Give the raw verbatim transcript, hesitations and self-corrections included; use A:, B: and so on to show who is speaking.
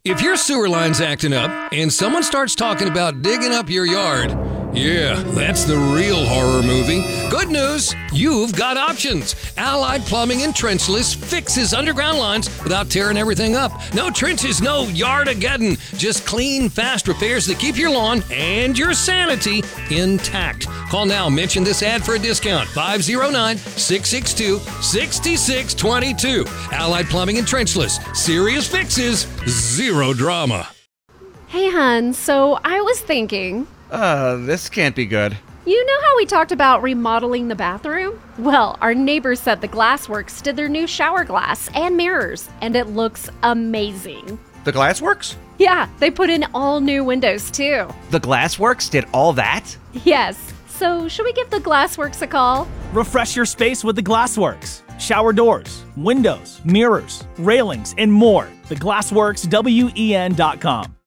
A: If your sewer line's acting up and someone starts talking about digging up your yard, yeah, that's the real horror movie. Good news, you've got options. Allied Plumbing and Trenchless fixes underground lines without tearing everything up. No trenches, no yard-ageddon. Just clean, fast repairs that keep your lawn and your sanity intact. Call now, mention this ad for a discount. five oh nine, six six two, six six two two. Allied Plumbing and Trenchless. Serious fixes, zero drama.
B: Hey, hon, so I was thinking...
C: Uh, this can't be good.
B: You know how we talked about remodeling the bathroom? Well, our neighbors at the Glassworks did their new shower glass and mirrors, and it looks amazing.
C: The Glassworks?
B: Yeah, they put in all new windows, too.
C: The Glassworks did all that?
B: Yes. So, should we give the Glassworks a call?
D: Refresh your space with the Glassworks. Shower doors, windows, mirrors, railings, and more. The Glassworks W E N dot com.